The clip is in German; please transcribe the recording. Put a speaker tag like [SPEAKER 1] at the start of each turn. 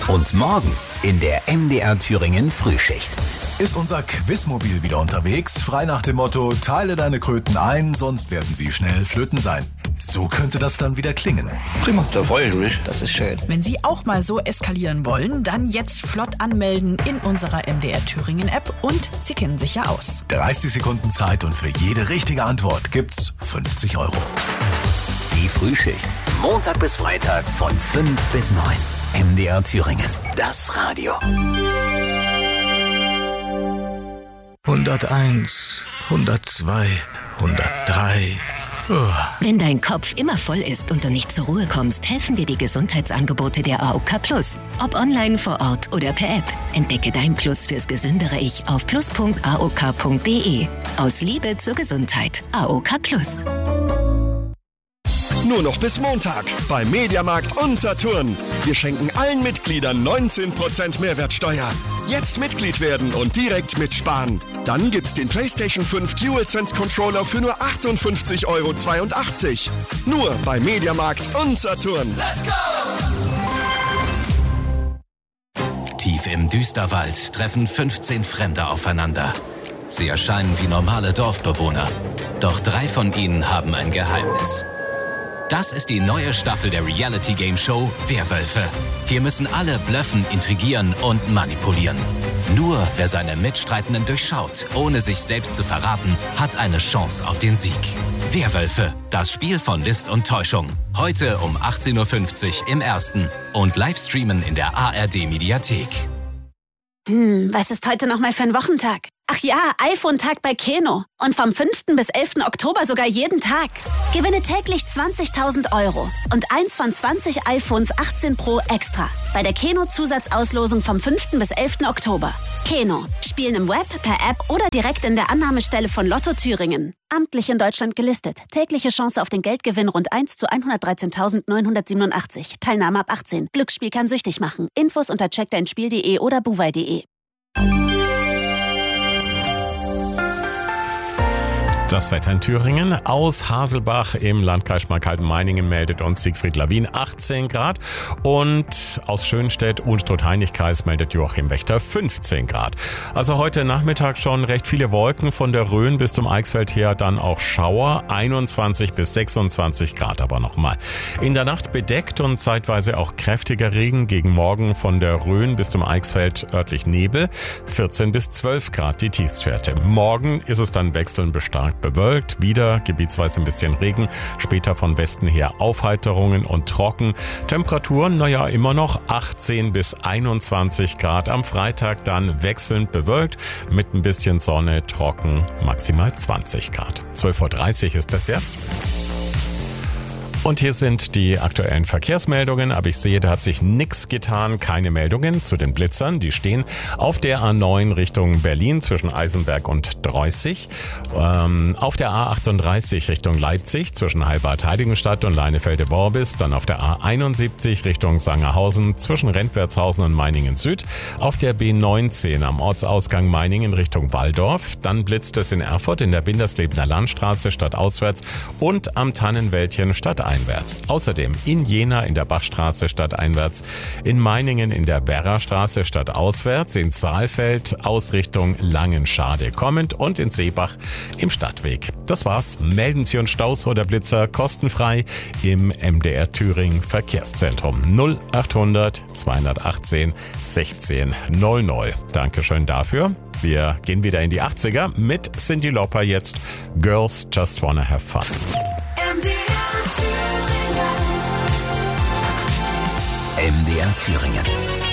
[SPEAKER 1] Und morgen in der MDR Thüringen Frühschicht.
[SPEAKER 2] Ist unser Quizmobil wieder unterwegs? Frei nach dem Motto, teile deine Kröten ein, sonst werden sie schnell flöten sein. So könnte das dann wieder klingen.
[SPEAKER 3] Prima, da freue ich mich. Das ist schön.
[SPEAKER 4] Wenn Sie auch mal so eskalieren wollen, dann jetzt flott anmelden in unserer MDR Thüringen App und Sie kennen sich ja aus.
[SPEAKER 2] 30 Sekunden Zeit und für jede richtige Antwort gibt's 50 €.
[SPEAKER 1] Die Frühschicht. Montag bis Freitag von 5 bis 9. MDR Thüringen. Das Radio.
[SPEAKER 5] 101, 102, 103.
[SPEAKER 6] Wenn dein Kopf immer voll ist und du nicht zur Ruhe kommst, helfen dir die Gesundheitsangebote der AOK Plus. Ob online, vor Ort oder per App. Entdecke dein Plus fürs gesündere Ich auf plus.aok.de. Aus Liebe zur Gesundheit. AOK Plus.
[SPEAKER 7] Nur noch bis Montag bei Mediamarkt und Saturn. Wir schenken allen Mitgliedern 19% Mehrwertsteuer. Jetzt Mitglied werden und direkt mitsparen. Dann gibt's den PlayStation 5 DualSense Controller für nur 58,82 €. Nur bei Mediamarkt und Saturn.
[SPEAKER 1] Let's go! Tief im Düsterwald treffen 15 Fremde aufeinander. Sie erscheinen wie normale Dorfbewohner. Doch 3 von ihnen haben ein Geheimnis. Das ist die neue Staffel der Reality-Game-Show Werwölfe. Hier müssen alle bluffen, intrigieren und manipulieren. Nur wer seine Mitstreitenden durchschaut, ohne sich selbst zu verraten, hat eine Chance auf den Sieg. Werwölfe, das Spiel von List und Täuschung. Heute um 18:50 Uhr im Ersten und Livestreamen in der ARD-Mediathek.
[SPEAKER 8] Was ist heute nochmal für ein Wochentag? Ach ja, iPhone-Tag bei Keno. Und vom 5. bis 11. Oktober sogar jeden Tag. Gewinne täglich 20.000 € und 1 von 20 iPhones 18 Pro extra. Bei der Keno-Zusatzauslosung vom 5. bis 11. Oktober. Keno. Spielen im Web, per App oder direkt in der Annahmestelle von Lotto Thüringen. Amtlich in Deutschland gelistet. Tägliche Chance auf den Geldgewinn rund 1 zu 113.987. Teilnahme ab 18. Glücksspiel kann süchtig machen. Infos unter checkdeinspiel.de oder buwei.de.
[SPEAKER 9] Das Wetter in Thüringen. Aus Haselbach im Landkreis Schmalkalden-Meiningen meldet uns Siegfried Lawin 18 Grad. Und aus Schönstedt und Trudheinig-Kreis meldet Joachim Wächter 15 Grad. Also heute Nachmittag schon recht viele Wolken von der Rhön bis zum Eichsfeld her. Dann auch Schauer. 21 bis 26 Grad aber nochmal. In der Nacht bedeckt und zeitweise auch kräftiger Regen. Gegen Morgen von der Rhön bis zum Eichsfeld örtlich Nebel. 14 bis 12 Grad die Tiefstwerte. Morgen ist es dann wechselnd bestarkt bewölkt, wieder gebietsweise ein bisschen Regen, später von Westen her Aufheiterungen und trocken. Temperaturen, immer noch 18 bis 21 Grad. Am Freitag dann wechselnd bewölkt, mit ein bisschen Sonne, trocken, maximal 20 Grad. 12:30 Uhr ist das jetzt. Und hier sind die aktuellen Verkehrsmeldungen, aber ich sehe, da hat sich nichts getan, keine Meldungen zu den Blitzern. Die stehen auf der A9 Richtung Berlin zwischen Eisenberg und Dreußig, auf der A38 Richtung Leipzig zwischen Heilbad-Heiligenstadt und Leinefelde-Worbis, dann auf der A71 Richtung Sangerhausen zwischen Rentwertshausen und Meiningen Süd, auf der B19 am Ortsausgang Meiningen Richtung Walldorf, dann blitzt es in Erfurt in der Binderslebener Landstraße stadtauswärts und am Tannenwäldchen stadteinwärts. Außerdem in Jena in der Bachstraße stadteinwärts, in Meiningen in der Werrastraße stadtauswärts, in Saalfeld aus Richtung Langenschade kommend und in Seebach im Stadtweg. Das war's. Melden Sie uns Staus oder Blitzer kostenfrei im MDR Thüringen Verkehrszentrum 0800 218 16 00. Dankeschön dafür. Wir gehen wieder in die 80er mit Cyndi Lauper jetzt. Girls Just Wanna Have Fun.
[SPEAKER 1] MDR Thüringen.